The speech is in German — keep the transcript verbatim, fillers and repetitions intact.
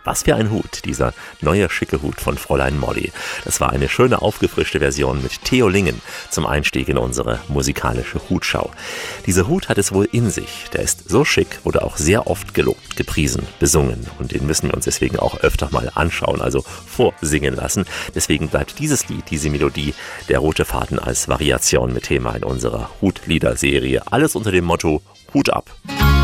Was für ein Hut, dieser neue schicke Hut von Fräulein Molly. Das war eine schöne aufgefrischte Version mit Theo Lingen zum Einstieg in unsere musikalische Hutschau. Dieser Hut hat es wohl in sich. Der ist so schick, wurde auch sehr oft gelobt, gepriesen, besungen. Und den müssen wir uns deswegen auch öfter mal anschauen, also vorsingen lassen. Deswegen bleibt dieses Lied, diese Melodie, der rote Faden als Variation mit Thema in unserer Hutlieder-Serie. Alles unter dem Motto Hut ab.